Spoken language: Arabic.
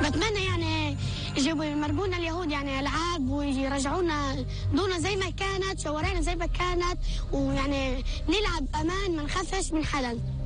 بتمنى يعني يجيبوا يمرقونا اليهود يعني العاب ويرجعونا دونا زي ما كانت، شوارعنا زي ما كانت، ويعني نلعب امان ما نخافش من حدا.